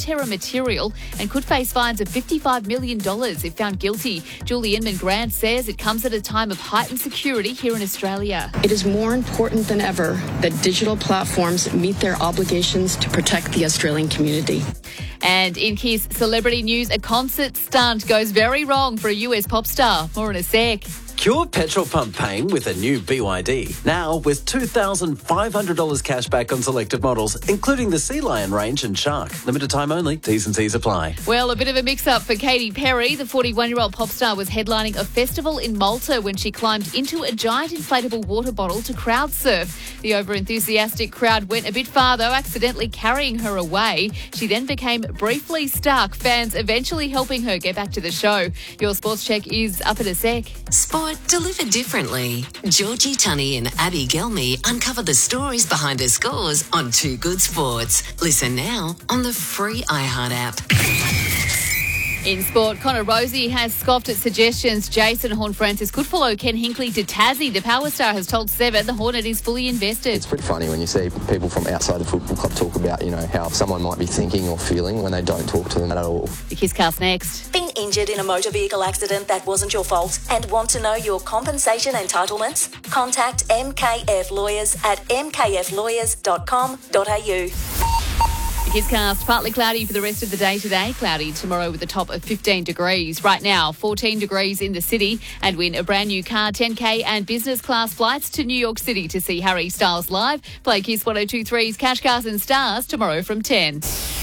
non-terror material and could face fines of $55 million if found guilty. Julie Inman-Grant says it comes at a time of heightened security here in Australia. It is more important than ever that digital platforms meet their obligations to protect the Australian community. And in Kiss Celebrity News, a concert stunt goes very wrong for a US pop star. More in a sec. Cure petrol pump pain with a new BYD. Now with $2,500 cash back on selected models, including the Sea Lion range and Shark. Limited time only. T's and C's apply. Well, a bit of a mix-up for Katy Perry. The 41-year-old pop star was headlining a festival in Malta when she climbed into a giant inflatable water bottle to crowd surf. The over-enthusiastic crowd went a bit far, though, accidentally carrying her away. She then became briefly stuck, fans eventually helping her get back to the show. Your sports check is up in a sec. Sport delivered differently. Georgie Tunney and Abby Gelmy uncover the stories behind her scores on Too Good Sports. Listen now on the free iHeart app. In sport, Connor Rosie has scoffed at suggestions Jason Horne-Francis could follow Ken Hinkley to Tassie. The Power Star has told Seven the Hornet is fully invested. It's pretty funny when you see people from outside the football club talk about, how someone might be thinking or feeling when they don't talk to them at all. The Kisscast next. Been injured in a motor vehicle accident that wasn't your fault and want to know your compensation entitlements? Contact MKF Lawyers at mkflawyers.com.au. Kisscast, partly cloudy for the rest of the day today. Cloudy tomorrow with a top of 15 degrees. Right now, 14 degrees in the city, and win a brand new car, 10K and business class flights to New York City to see Harry Styles live. Play Kiss 102.3's Cash, Cars and Stars tomorrow from 10.